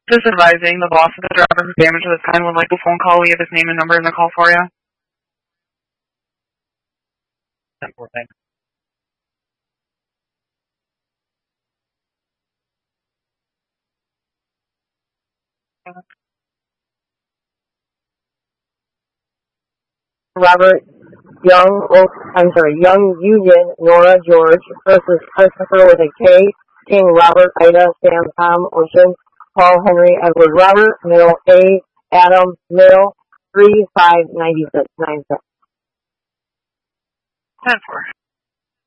Just advising the boss of the driver who damaged this kind would like a phone call. We have his name and number in the call for you. 10-4, thanks. Robert Young Union, Nora George versus Christopher with a K, King Robert Ida Sam Tom Ocean, Paul Henry Edward Robert, middle A Adam middle 359696. 10-4.